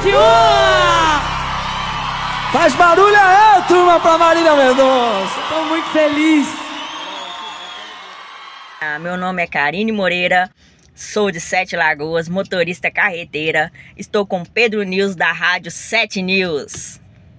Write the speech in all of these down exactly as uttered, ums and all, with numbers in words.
Criciúma! Faz barulho aí, turma, pra Marília Mendonça. Tô muito feliz. Ah, meu nome é Karine Moreira, sou de Sete Lagoas, motorista carreteira. Estou com Pedro News da Rádio Sete News.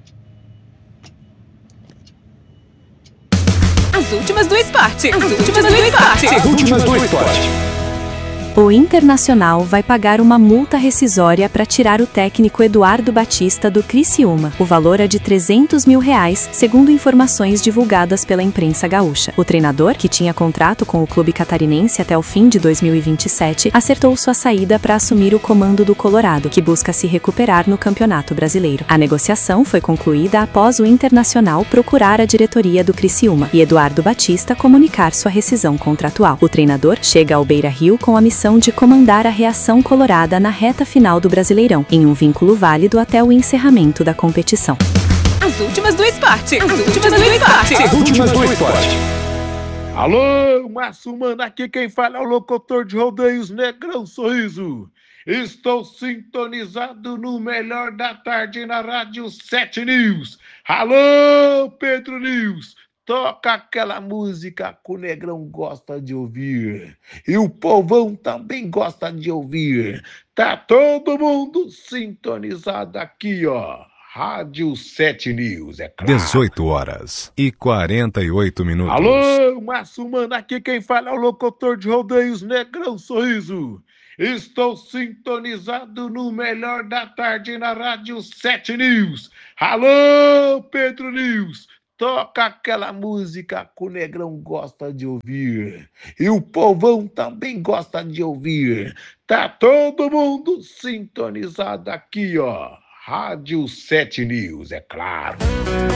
As últimas do esporte. As, As últimas, últimas do esporte. As últimas do esporte. O Internacional vai pagar uma multa rescisória para tirar o técnico Eduardo Batista do Criciúma. O valor é de trezentos mil reais, segundo informações divulgadas pela imprensa gaúcha. O treinador, que tinha contrato com o clube catarinense até o fim de dois mil e vinte e sete, acertou sua saída para assumir o comando do Colorado, que busca se recuperar no Campeonato Brasileiro. A negociação foi concluída após o Internacional procurar a diretoria do Criciúma e Eduardo Batista comunicar sua rescisão contratual. O treinador chega ao Beira-Rio com a missão de comandar a reação colorada na reta final do Brasileirão, em um vínculo válido até o encerramento da competição. As últimas do esporte. As, As últimas do esporte. As últimas do esporte. Alô, Márcio Mano, aqui quem fala é o locutor de rodeios Negrão Sorriso. Estou sintonizado no melhor da tarde na Rádio Sete News. Alô, Pedro News. Toca aquela música que o Negrão gosta de ouvir. E o povão também gosta de ouvir. Tá todo mundo sintonizado aqui, ó. Rádio Sete News, é claro. dezoito horas e quarenta e oito minutos. Alô, Márcio Mano, aqui quem fala é o locutor de rodeios Negrão Sorriso. Estou sintonizado no melhor da tarde na Rádio Sete News. Alô, Pedro News. Toca aquela música que o Negrão gosta de ouvir. E o povão também gosta de ouvir. Tá todo mundo sintonizado aqui, ó. Rádio Sete News, é claro.